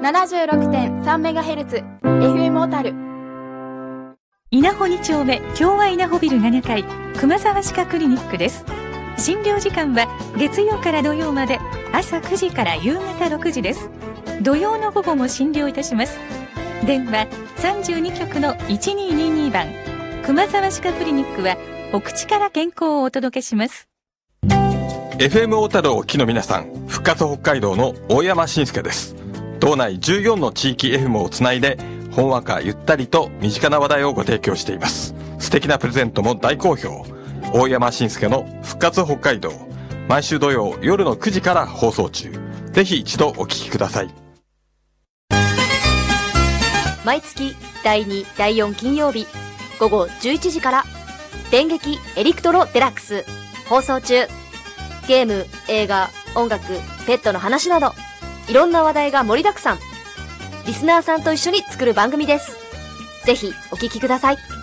76.3MHz FM 小樽。 稲穂2丁目共和稲穂ビル7階熊沢歯科クリニックです。診療時間は月曜から土曜まで朝9時から夕方6時です。土曜の午後も診療いたします。電話32局の1222番。熊沢歯科クリニックはお口から健康をお届けします。 FM 小樽をお聞きの皆さん、復活北海道の大山伸介です。道内14の地域 FM をつないで、ほんわかゆったりと身近な話題をご提供しています。素敵なプレゼントも大好評。大山伸介の復活北海道、毎週土曜夜の9時から放送中。ぜひ一度お聞きください。 毎月第2、第4金曜日午後11時から電撃エリクトロデラックス放送中。ゲーム、映画、音楽、ペットの話などいろんな話題が盛りだくさん。リスナーさんと一緒に作る番組です。ぜひお聞きください。